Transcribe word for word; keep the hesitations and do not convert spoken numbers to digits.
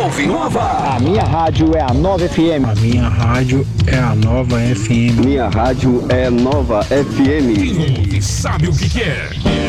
ouve Nova. A minha rádio é a Nova F M. A minha rádio é a Nova F M. Minha rádio é Nova F M. Quem ouve sabe o que quer.